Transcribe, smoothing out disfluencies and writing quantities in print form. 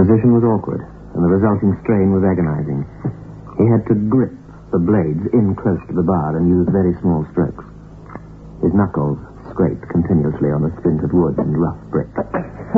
position was awkward, and the resulting strain was agonizing. He had to grip the blades in close to the bar and use very small strokes. His knuckles scraped continuously on the splintered wood and rough brick.